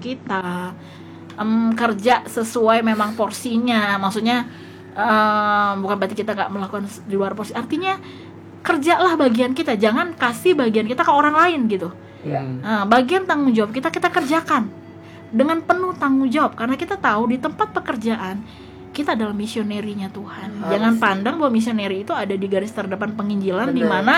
kita, kerja sesuai memang porsinya. Maksudnya bukan berarti kita nggak melakukan di luar porsi. Artinya kerjalah bagian kita, jangan kasih bagian kita ke orang lain gitu. Bagian tanggung jawab kita kerjakan dengan penuh tanggung jawab, karena kita tahu di tempat pekerjaan kita adalah misionerinya Tuhan. Jangan pandang bahwa misioneri itu ada di garis terdepan penginjilan, di mana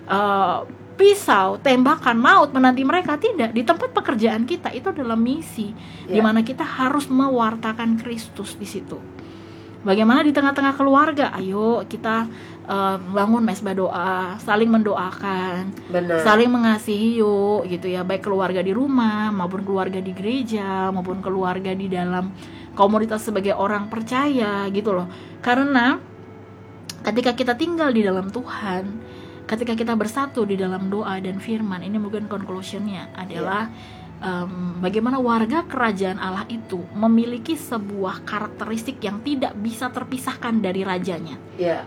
pisau, tembakan, maut menanti mereka. Tidak, di tempat pekerjaan kita itu adalah misi, di mana kita harus mewartakan Kristus di situ. Bagaimana di tengah-tengah keluarga? Ayo kita bangun mesbah doa, saling mendoakan, saling mengasihi yuk gitu ya, baik keluarga di rumah maupun keluarga di gereja maupun keluarga di dalam komunitas sebagai orang percaya gitu loh. Karena ketika kita tinggal di dalam Tuhan, ketika kita bersatu di dalam doa dan firman, ini mungkin conclusionnya adalah bagaimana warga kerajaan Allah itu memiliki sebuah karakteristik yang tidak bisa terpisahkan dari rajanya.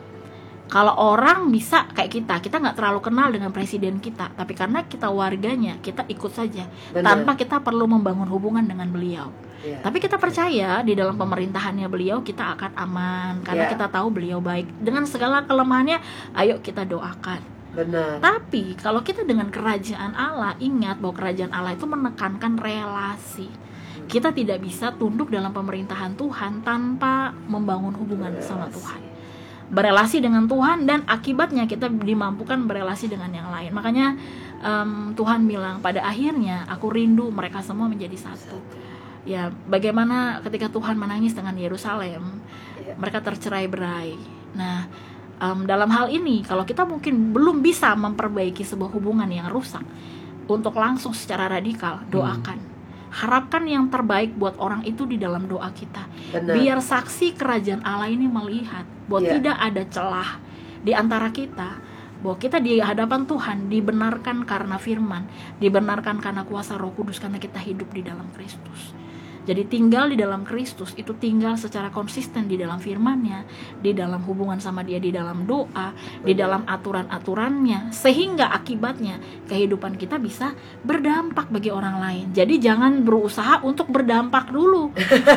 Kalau orang bisa kayak kita nggak terlalu kenal dengan presiden kita, tapi karena kita warganya, kita ikut saja tanpa kita perlu membangun hubungan dengan beliau. Tapi kita percaya di dalam pemerintahannya beliau kita akan aman, karena kita tahu beliau baik. Dengan segala kelemahannya, ayo kita doakan. Tapi kalau kita dengan kerajaan Allah, ingat bahwa kerajaan Allah itu menekankan relasi. Kita tidak bisa tunduk dalam pemerintahan Tuhan tanpa membangun hubungan sama Tuhan, berelasi dengan Tuhan, dan akibatnya kita dimampukan berelasi dengan yang lain. Makanya Tuhan bilang pada akhirnya aku rindu mereka semua menjadi satu. Ya, bagaimana ketika Tuhan menangis dengan Yerusalem, mereka tercerai-berai. Nah, dalam hal ini kalau kita mungkin belum bisa memperbaiki sebuah hubungan yang rusak, untuk langsung secara radikal doakan. Harapkan yang terbaik buat orang itu di dalam doa kita. Biar saksi kerajaan Allah ini melihat bahwa tidak ada celah di antara kita, bahwa kita di hadapan Tuhan dibenarkan karena firman, dibenarkan karena kuasa Roh Kudus, karena kita hidup di dalam Kristus. Jadi tinggal di dalam Kristus itu tinggal secara konsisten di dalam firman-Nya, di dalam hubungan sama Dia, di dalam doa, di dalam aturan-aturannya, sehingga akibatnya kehidupan kita bisa berdampak bagi orang lain. Jadi jangan berusaha untuk berdampak dulu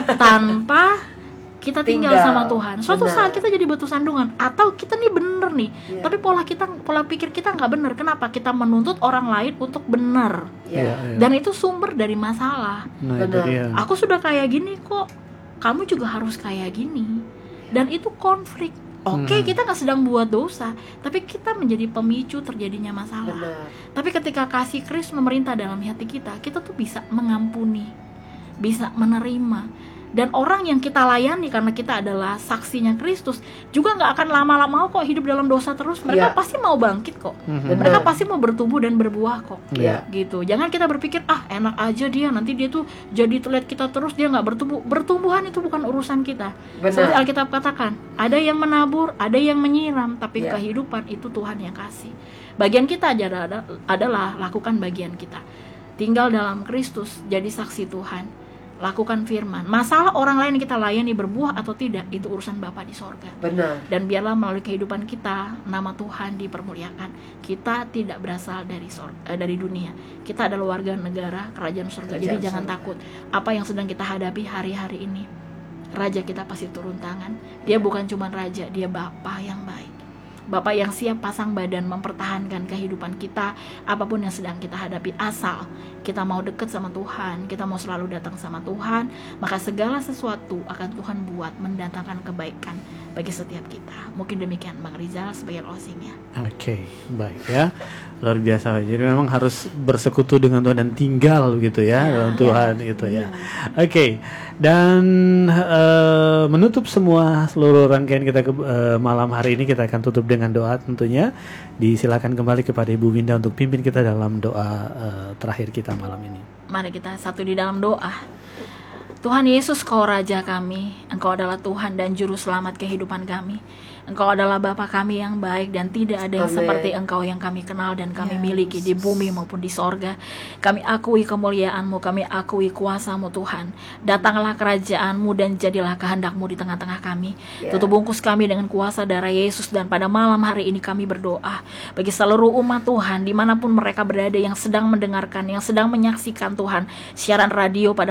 tanpa kita tinggal sama Tuhan. Suatu saat kita jadi batu sandungan, atau kita nih bener nih, tapi pola pikir kita nggak bener. Kenapa? Kita menuntut orang lain untuk benar, dan itu sumber dari masalah. Aku sudah kayak gini kok, kamu juga harus kayak gini, dan itu konflik. Oke, kita nggak sedang buat dosa, tapi kita menjadi pemicu terjadinya masalah. Tapi ketika kasih Kristus memerintah dalam hati kita, kita tuh bisa mengampuni, bisa menerima. Dan orang yang kita layani karena kita adalah saksinya Kristus juga nggak akan lama-lama kok hidup dalam dosa terus. Mereka pasti mau bangkit kok. Mereka pasti mau bertumbuh dan berbuah kok. Gitu. Jangan kita berpikir enak aja dia, nanti dia tuh jadi terlihat kita terus, dia nggak bertumbuh. Bertumbuhan itu bukan urusan kita. Seperti Alkitab katakan, ada yang menabur, ada yang menyiram, tapi kehidupan itu Tuhan yang kasih. Bagian kita adalah lakukan bagian kita. Tinggal dalam Kristus, jadi saksi Tuhan. Lakukan firman. Masalah orang lain yang kita layani berbuah atau tidak, itu urusan Bapa di sorga. Dan biarlah melalui kehidupan kita nama Tuhan dipermuliakan. Kita tidak berasal dari dunia. Kita adalah warga negara kerajaan sorga. Jadi jangan takut apa yang sedang kita hadapi hari-hari ini. Raja kita pasti turun tangan. Dia bukan cuma raja, dia Bapa yang baik. Bapak yang siap pasang badan mempertahankan kehidupan kita, apapun yang sedang kita hadapi, asal kita mau dekat sama Tuhan, kita mau selalu datang sama Tuhan, maka segala sesuatu akan Tuhan buat mendatangkan kebaikan bagi setiap kita. Mungkin demikian Bang Rizal sebagai closing-nya. Oke, baik ya. Luar biasa. Jadi memang harus bersekutu dengan Tuhan dan tinggal gitu ya dalam Tuhan gitu ya. Oke. Dan menutup seluruh rangkaian kita malam hari ini, kita akan tutup dengan doa tentunya. Disilakan kembali kepada Ibu Winda untuk pimpin kita dalam doa terakhir kita malam ini. Mari kita satu di dalam doa. Tuhan Yesus, Kau Raja kami, Engkau adalah Tuhan dan Juru Selamat kehidupan kami. Engkau adalah Bapa kami yang baik, dan tidak ada yang seperti Engkau yang kami kenal dan kami miliki di bumi maupun di sorga. Kami akui kemuliaan-Mu, kami akui kuasa-Mu Tuhan. Datanglah kerajaan-Mu dan jadilah kehendak-Mu di tengah-tengah kami. Tutup bungkus kami dengan kuasa darah Yesus, dan pada malam hari ini kami berdoa bagi seluruh umat Tuhan dimanapun mereka berada, yang sedang mendengarkan, yang sedang menyaksikan Tuhan siaran radio pada